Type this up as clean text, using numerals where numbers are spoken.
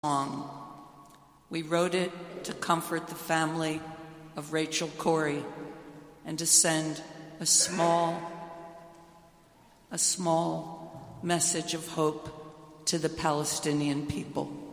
song. We wrote it to comfort the family of Rachel Corrie and to send a small message of hope to the Palestinian people.